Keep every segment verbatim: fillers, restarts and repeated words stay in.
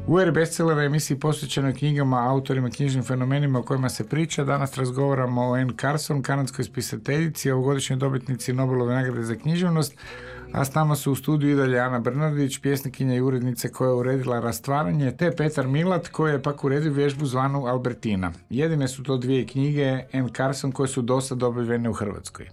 U eri bestsellera emisiji posvećenoj knjigama, autorima, knjižnim fenomenima o kojima se priča. Danas razgovaramo o Anne Carson, kanadskoj spisateljici, ovogodišnjoj dobitnici Nobelove nagrade za književnost, a s nama su u studiju i dalje Ana Bernardić, pjesnikinja i urednica koja je uredila Rastvaranje, te Petar Milat koji je pak uredio vježbu zvanu Albertina. Jedine su to dvije knjige Anne Carson koje su dosad objavljene u Hrvatskoj.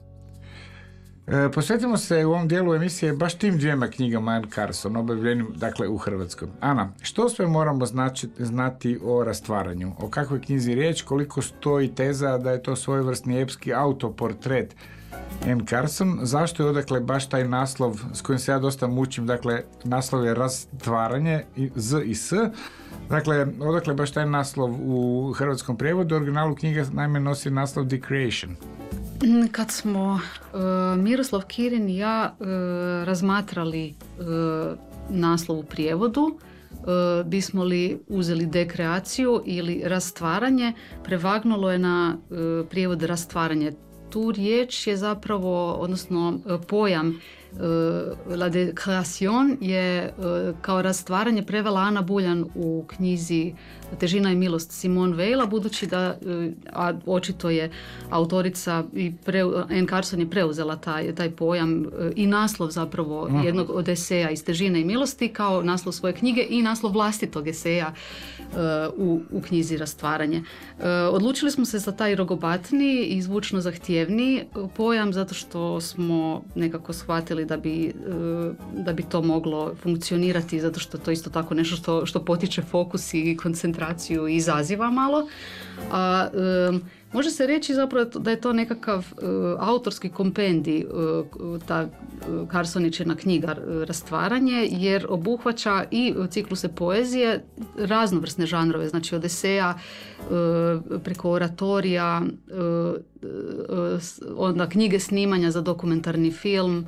E, posvetimo se u ovom dijelu emisije baš tim dvijema knjigama Anne Carson, objavljenim dakle u Hrvatskoj. Ana, što sve moramo znači, znati o Rastvaranju? O kakvoj knjizi riječ, koliko stoji teza da je to svojevrsni epski autoportret Anne Carson? Zašto je odakle baš taj naslov s kojim se ja dosta mučim, dakle naslov je Rastvaranje, Z i S. Dakle, odakle baš taj naslov u hrvatskom prijevodu? Originalu knjiga naime nosi naslov Decreation. Kad smo uh, Miroslav Kirin i ja uh, razmatrali uh, naslov u prijevodu, uh, bismo li uzeli dekreaciju ili rastvaranje, prevagnulo je na uh, prijevod rastvaranje. Tu riječ je zapravo, odnosno uh, pojam uh, La Décréation je uh, kao rastvaranje prevela Ana Buljan u knjizi Težina i milost Simone Weil, budući da, a očito je autorica i pre, Anne Carson je preuzela taj, taj pojam i naslov zapravo Aha. jednog od eseja iz Težine i milosti kao naslov svoje knjige i naslov vlastitog eseja uh, u, u knjizi Rastvaranje. Uh, odlučili smo se za taj rogobatni i zvučno zahtjevni pojam zato što smo nekako shvatili da bi, uh, da bi to moglo funkcionirati, zato što to isto tako nešto što, što potiče fokus i koncentraciju i izaziva malo. A, um, može se reći zapravo da je to nekakav uh, autorski kompendij, uh, ta uh, Carsoničina knjiga Rastvaranje, jer obuhvaća i cikluse poezije, raznovrsne žanrove, znači od eseja uh, preko oratorija, uh, uh, onda knjige snimanja za dokumentarni film,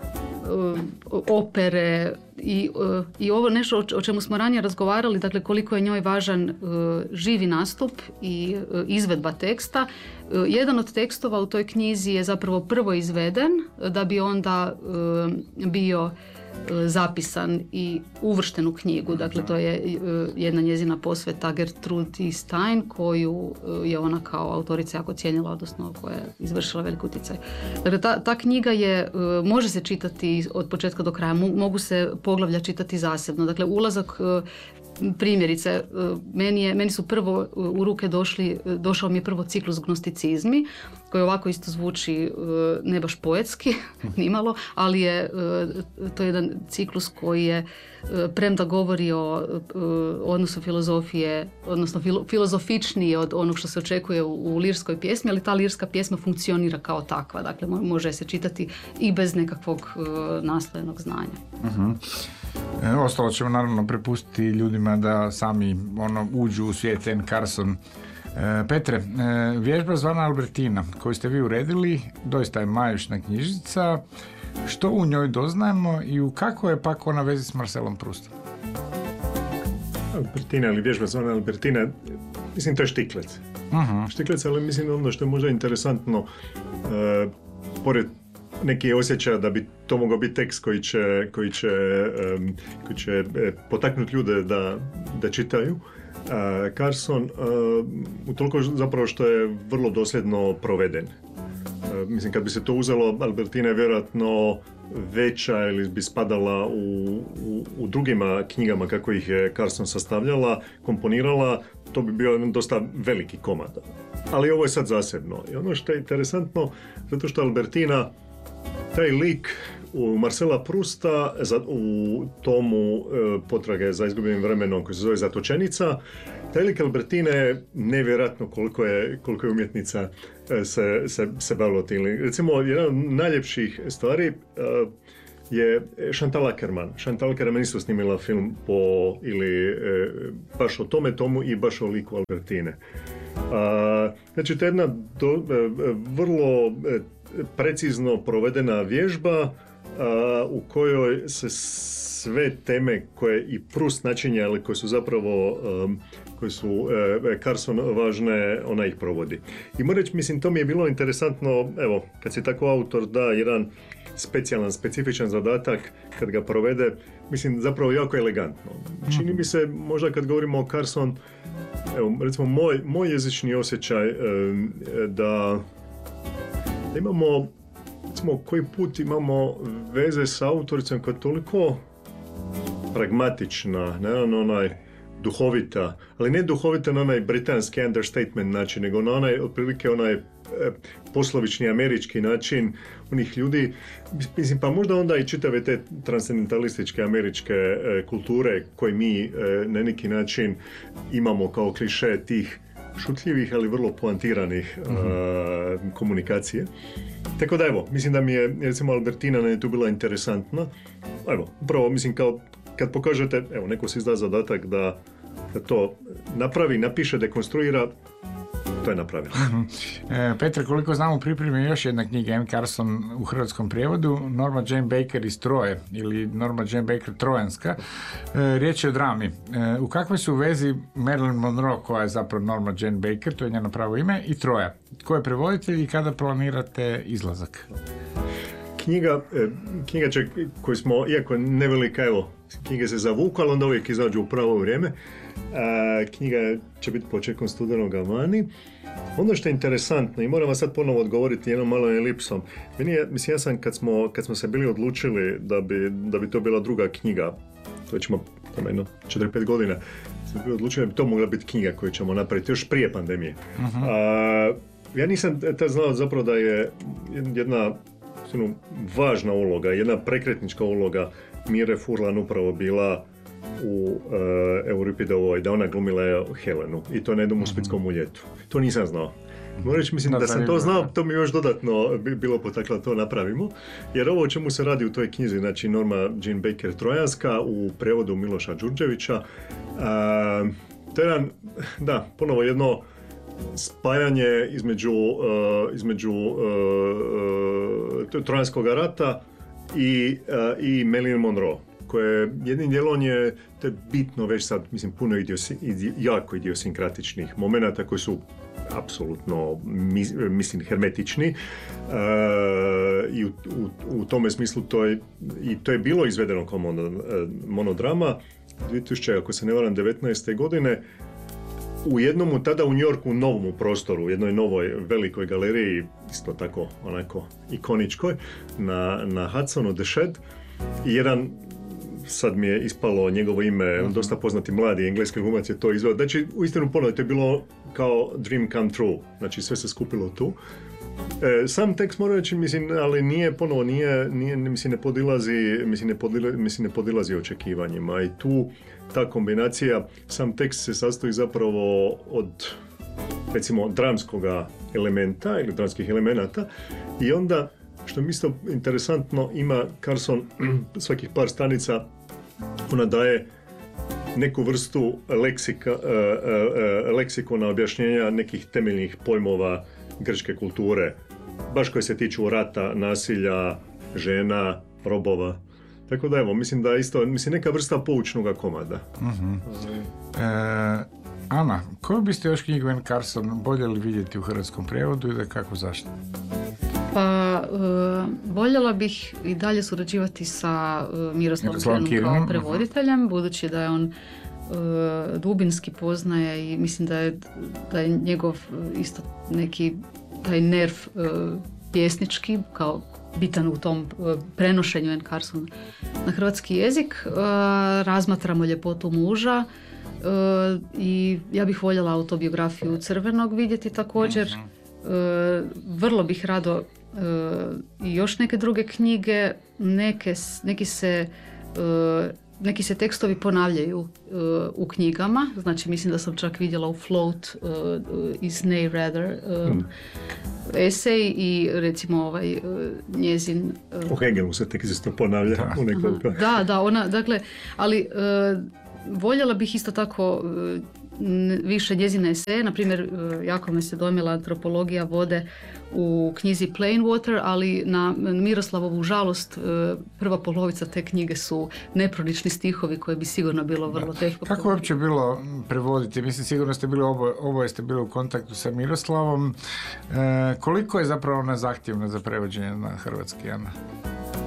opere i, i ovo nešto o čemu smo ranije razgovarali, dakle koliko je njoj važan živi nastup i izvedba teksta. Jedan od tekstova u toj knjizi je zapravo prvo izveden da bi onda bio zapisan i uvršten u knjigu. Dakle, to je jedna njezina posveta Gertrudi Stein koju je ona kao autorica jako cijenila, odnosno koja je izvršila velik utjecaj. Dakle, ta, ta knjiga je, može se čitati od početka do kraja, mogu se poglavlja čitati zasebno. Dakle, ulazak primjerice, meni, je, meni su prvo u ruke došli, došao mi je prvo ciklus Gnosticizmi, koji ovako isto zvuči ne baš poetski, nimalo, ali je to je jedan ciklus koji je, premda govori o odnosu filozofije, odnosno filo, filozofičniji od onog što se očekuje u, u lirskoj pjesmi, ali ta lirska pjesma funkcionira kao takva, dakle može se čitati i bez nekakvog naslovenog znanja. Uh-huh. E, ostalo ćemo naravno prepustiti ljudima da sami ono, uđu u svijet Anne Carson. E, Petre, e, vježba zvana Albertina koju ste vi uredili, doista je majušna knjižica. Što u njoj doznajemo i u kako je pak ona vezi s Marcelom Proustom? Albertina ili vježba zvana Albertina, mislim to je štiklec. Uh-huh. Štiklec, ali mislim ono što je možda interesantno, e, pored neki osjećaj da bi to mogao biti tekst koji će, koji će, um, koji će potaknuti ljude da, da čitaju. Uh, Carson, uh, utoliko zapravo što je vrlo dosljedno proveden. Uh, mislim, kad bi se to uzelo, Albertina je vjerojatno veća ili bi spadala u, u, u drugima knjigama kako ih je Carson sastavljala, komponirala, to bi bio jedan dosta veliki komad. Ali ovo je sad zasebno. I ono što je interesantno, zato što Albertina, taj lik u Marcela Prousta u tomu e, Potrage za izgubljenim vremenom koji se zove Zatočenica, taj lik Albertine je nevjerojatno koliko je, koliko je umjetnica e, se, se, se bavila tim. Recimo, jedna od najljepših stvari e, je Chantal Akerman. Chantal Akerman isto snimila film po, ili e, baš o tome tomu i baš o liku Albertine. A, znači, to je jedna do, e, vrlo e, precizno provedena vježba uh, u kojoj se sve teme koje i Proust načinja, ali koje su zapravo um, koje su uh, Carson važne, ona ih provodi. I moram reći, mislim, to mi je bilo interesantno, evo, kad si tako autor da jedan specijalan, specifičan zadatak, kad ga provede, mislim, zapravo jako elegantno. Čini mi se, možda kad govorimo o Carson, evo, recimo, moj, moj jezični osjećaj e, da, da imamo, recimo, koji put imamo veze s autoricom koja je toliko pragmatična, ne, onaj duhovita, ali ne duhovita na onaj britanski understatement način, nego na onaj, otprilike onaj e, poslovični američki način onih ljudi, mislim, pa možda onda i čitave te transcendentalističke američke e, kulture koje mi e, na neki način imamo kao kliše tih šutljivih, ali vrlo poantiranih uh-huh. uh, komunikacije. Tako da evo, mislim da mi je, recimo, Albertina je tu bila interesantna. Evo, upravo, mislim, kao kad pokažete, evo, neko si izda zadatak da, da to napravi, napiše, dekonstruira, to je napravilo. e, Petre, koliko znam, u pripremi još jedna knjiga Anne Carson u hrvatskom prijevodu, Norma Jane Baker iz Troje, ili Norma Jane Baker Trojanska. E, riječ je o drami. E, u kakvoj su vezi Marilyn Monroe, koja je zapravo Norma Jane Baker, to je njeno pravo ime, i Troja? Tko je prevoditelj i kada planirate izlazak? Knjiga, knjiga će, koju smo, iako nevelika, evo, knjige se zavuku, ali onda uvijek izađu u pravo vrijeme. A, knjiga će biti početkom studenoga vani. Ono što je interesantno, i moram vam sad ponovo odgovoriti jednom malom elipsom, meni je, mislim, ja sam, kad smo, kad smo se bili odlučili da bi, da bi to bila druga knjiga, to već ima jedno četiri pet godina, smo bili odlučili da bi to mogla biti knjiga koju ćemo napraviti još prije pandemije. Uh-huh. A, ja nisam tad znao zapravo da je jedna važna uloga, jedna prekretnička uloga Mire Furlan upravo bila u uh, Euripidovoj, da ona glumila Helenu, i to na jednom uspitskom uljetu. To nisam znao. Moram reći, mislim, da, da sam to znao, to mi još dodatno bi bilo potaklo da to napravimo, jer ovo o čemu se radi u toj knjizi, znači Norma Jane Baker Trojanska u prevodu Miloša Đurđevića, uh, to je jedan, da, ponovo jedno spajanje između, uh, između uh, uh, Trojanskog rata i, uh, i Marilyn Monroe, koje jednim dijelom je, to je bitno već sad, mislim, puno idiosi, idi, jako idiosinkratičnih momenata koji su apsolutno, mis, mislim, hermetični, uh, i u, u, u tome smislu to je, i to je bilo izvedeno kao mono, monodrama dvije tisuće, ako se ne varam, devetnaeste godine, u jednom tada u New Yorku novom prostoru, u jednoj novoj velikoj galeriji, isto tako onako ikoničkoj, na, na Hudsonu The Shed, i jedan, sad mi je ispalo njegovo ime, uh-huh. dosta poznati mladi engleski glumac je to izveo. Znači, uistinu ponovno, to je bilo kao dream come true, znači sve se skupilo tu. E, sam tekst, moram reći, mislim, ali nije, ponovo, nije, nije mislim, ne podilazi, mislim, ne podilazi, mislim, ne podilazi očekivanjima, i tu ta kombinacija, sam tekst se sastoji zapravo od, recimo, dramskoga elementa ili dramskih elemenata, i onda, što mi isto interesantno, ima Carson svakih par stranica, ona daje neku vrstu leksika, uh, uh, leksikona objašnjenja nekih temeljnih pojmova grčke kulture, baš koje se tiču rata, nasilja, žena, robova. Tako da evo, mislim da isto, mislim, neka vrsta poučnoga komada. Uh-huh. E, Ana, koju biste još knjigu Anne Carson voljeli vidjeti u hrvatskom prijevodu i da kako, zašto? Pa, uh, voljela bih i dalje surađivati sa uh, Miroslavom Kirinom kao prevoditeljem, budući da je on uh, dubinski poznaje i mislim da je, da je njegov uh, isto neki taj nerv uh, pjesnički kao bitan u tom uh, prenošenju Anne Carson na hrvatski jezik. Uh, razmatramo ljepotu muža uh, i ja bih voljela autobiografiju Crvenog vidjeti također. Uh, vrlo bih rado uh, i još neke druge knjige, neke, neki se uh, neki se tekstovi ponavljaju uh, u knjigama, znači mislim da sam čak vidjela u Float uh, iz Nay Rather uh, hmm. esej i recimo ovaj uh, njezin uh, u Hegelu se tekst isto ponavlja da. u nekoliko. Da, da, ona, dakle, ali uh, voljela bih isto tako uh, više njezine eseje, na primjer jako me se dojmila antropologija vode u knjizi Plain Water, ali na Miroslavovu žalost prva polovica te knjige su nepronični stihovi koje bi sigurno bilo vrlo teško. Kako je uopće bilo prevoditi? Mislim, sigurno ste bili oboje, oboje ste bili u kontaktu sa Miroslavom. E, koliko je zapravo ona zahtjevna za prevođenje na hrvatski, Ana?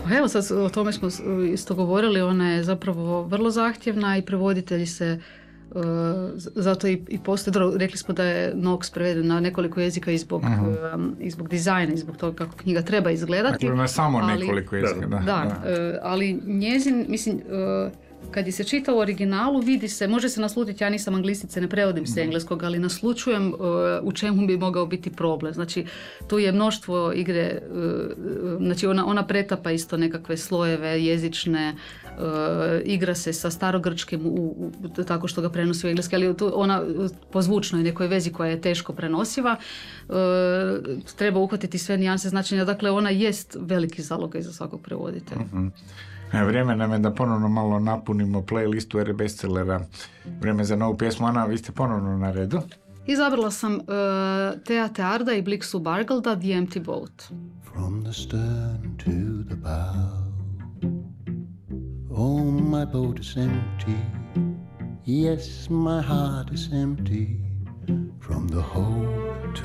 Pa evo sad o tome smo isto govorili, ona je zapravo vrlo zahtjevna i prevoditelji se Uh, zato i, i postoje, rekli smo da je Knox preveden na nekoliko jezika i zbog, uh-huh. um, i zbog dizajna i zbog toga kako knjiga treba izgledati. Dakle, na samo ali, nekoliko jezika, da. Da, da. Uh, ali njezin, mislim, uh, kad je se čita u originalu, vidi se, može se naslutiti, ja nisam anglistice, ne prevodim se engleskog, ali naslučujem uh, u čemu bi mogao biti problem. Znači, tu je mnoštvo igre, uh, znači ona, ona pretapa isto nekakve slojeve jezične, uh, igra se sa starogrčkim u, u, tako što ga prenosi u engleski, ali tu ona po zvučnoj nekoj vezi koja je teško prenosiva, uh, treba uhvatiti sve nijanse značenja, dakle ona jest veliki zalogaj za svakog prevoditelja. Uh-huh. Vrijeme nam je da ponovno malo napunimo playlistu ere bestsellera. Vrijeme za novu pjesmu. Ana, vi ste ponovno na redu. Izabrala sam uh, Thea Tearda i Blixu Bargolda, The Empty Boat. From the stern to the bow, oh, my boat is empty. Yes, my heart is empty. From the whole